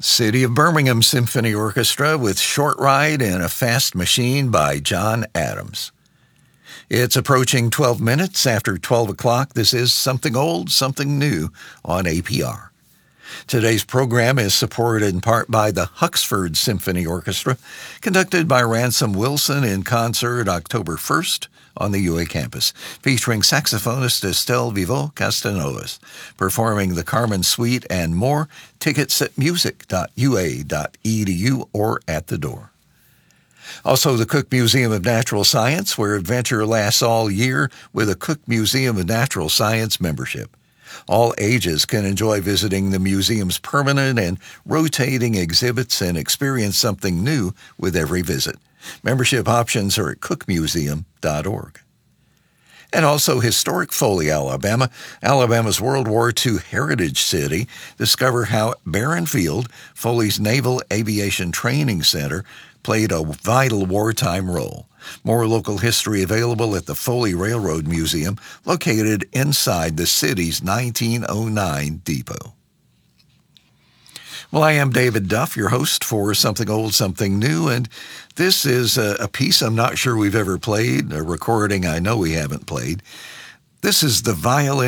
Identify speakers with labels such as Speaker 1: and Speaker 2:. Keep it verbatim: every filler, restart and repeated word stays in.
Speaker 1: City of Birmingham Symphony Orchestra with Short Ride in a Fast Machine by John Adams. It's approaching twelve minutes after twelve o'clock. This is Something Old, Something New on A P R. Today's program is supported in part by the Huxford Symphony Orchestra, conducted by Ransom Wilson in concert October first on the U A campus, featuring saxophonist Estelle Vivo Castanovas, performing the Carmen Suite and more. Tickets at music dot u a dot e d u or at the door. Also, the Cook Museum of Natural Science, where adventure lasts all year with a Cook Museum of Natural Science membership. All ages can enjoy visiting the museum's permanent and rotating exhibits and experience something new with every visit. Membership options are at cook museum dot org. And also historic Foley, Alabama, Alabama's World War Two heritage city. Discover how Barron Field, Foley's Naval Aviation Training Center, played a vital wartime role. More local history available at the Foley Railroad Museum, located inside the city's nineteen oh nine depot. Well, I am David Duff, your host for Something Old, Something New, and this is a, a piece I'm not sure we've ever played, a recording I know we haven't played. This is the violin